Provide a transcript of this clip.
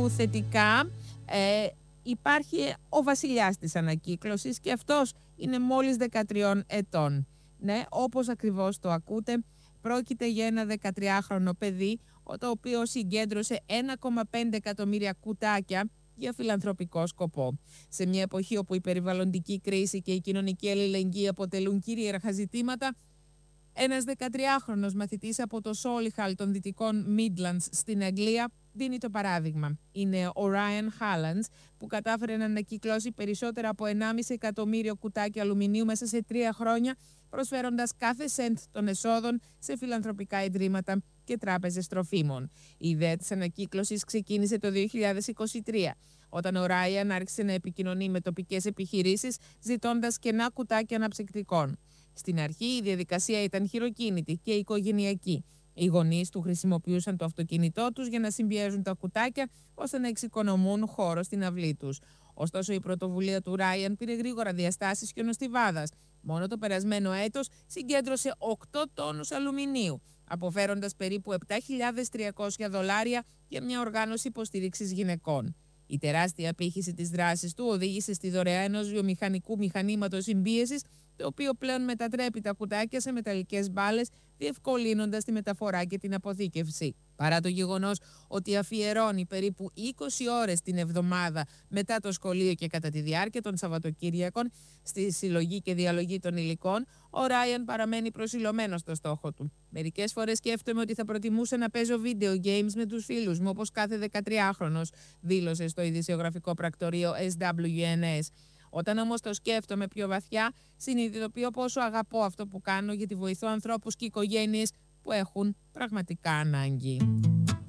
θετικά υπάρχει ο βασιλιάς της ανακύκλωσης και αυτός είναι μόλις 13 ετών. Ναι, όπως ακριβώς το ακούτε, πρόκειται για ένα 13χρονο παιδί, το οποίο συγκέντρωσε 1,5 εκατομμύρια κουτάκια για φιλανθρωπικό σκοπό. Σε μια εποχή όπου η περιβαλλοντική κρίση και η κοινωνική αλληλεγγύη αποτελούν κυρίαρχα ζητήματα, ένας 13χρονος μαθητής από το Solihull των δυτικών Midlands στην Αγγλία δίνει το παράδειγμα. Είναι ο Ryan Hallands, που κατάφερε να ανακυκλώσει περισσότερα από 1,5 εκατομμύριο κουτάκια αλουμινίου μέσα σε 3 χρόνια, προσφέροντας κάθε σεντ των εσόδων σε φιλανθρωπικά ιδρύματα και τράπεζες τροφίμων. Η ιδέα της ανακύκλωσης ξεκίνησε το 2023, όταν ο Ryan άρχισε να επικοινωνεί με τοπικές επιχειρήσεις ζητώντας κενά κουτάκια αναψυκτικών. Στην αρχή η διαδικασία ήταν χειροκίνητη και οικογενειακή. Οι γονείς του χρησιμοποιούσαν το αυτοκίνητό τους για να συμπιέζουν τα κουτάκια ώστε να εξοικονομούν χώρο στην αυλή τους. Ωστόσο, η πρωτοβουλία του Ράιαν πήρε γρήγορα διαστάσεις χιονοστιβάδας. Μόνο το περασμένο έτος συγκέντρωσε 8 τόνους αλουμινίου, αποφέροντας περίπου $7.300 για μια οργάνωση υποστήριξης γυναικών. Η τεράστια απήχηση της δράσης του οδήγησε στη δωρεά ενός βιομηχανικού μηχανήματος συμπίεσης, το οποίο πλέον μετατρέπει τα κουτάκια σε μεταλλικές μπάλες, διευκολύνοντας τη μεταφορά και την αποθήκευση. Παρά το γεγονός ότι αφιερώνει περίπου 20 ώρες την εβδομάδα μετά το σχολείο και κατά τη διάρκεια των Σαββατοκύριακων στη συλλογή και διαλογή των υλικών, ο Ράιαν παραμένει προσιλωμένος στο στόχο του. Μερικές φορές σκέφτομαι ότι θα προτιμούσα να παίζω video games με τους φίλους μου, όπως κάθε 13χρονος, δήλωσε στο ειδησιογραφικό πρακτορείο SWNS. Όταν όμως το σκέφτομαι πιο βαθιά, συνειδητοποιώ πόσο αγαπώ αυτό που κάνω, γιατί βοηθώ ανθρώπους και οικογένειες που έχουν πραγματικά ανάγκη.